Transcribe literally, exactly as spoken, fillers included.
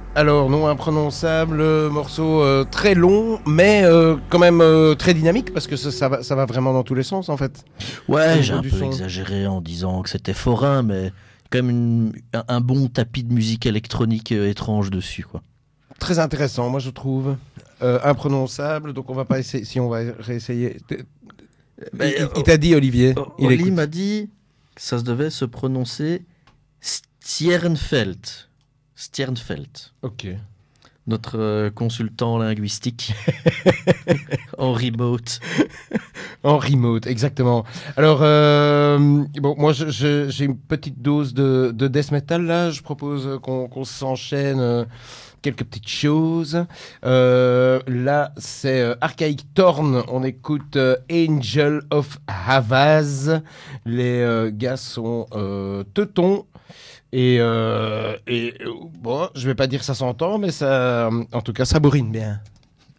Alors, nom imprononçable, euh, morceau euh, très long, mais euh, quand même euh, très dynamique, parce que ça, ça va, ça va vraiment dans tous les sens, en fait, au Ouais, j'ai niveau un du peu son. exagéré en disant que c'était forain, mais quand même une- un, un bon tapis de musique électronique euh, étrange dessus, quoi. Très intéressant, moi, je trouve. Euh, imprononçable, donc on va pas essayer, si on va réessayer. Il, Mais il- il euh, t'a dit, Olivier, euh, il Oli m'a écoute. dit que ça se devait se prononcer Stjernfeld. Stjernfeld. Ok. Notre euh, consultant linguistique en remote. En remote, exactement. Alors, euh, bon, moi, je- je- j'ai une petite dose de, de death metal là. Je propose qu'on qu'on s'enchaîne euh, quelques petites choses. Euh, là, c'est euh, Archaic Torn. On écoute euh, Angel of Havaz. Les euh, gars sont euh, teutons. Et, euh, et euh, bon, je vais pas dire ça s'entend, mais ça, en tout cas, ça bourrine bien.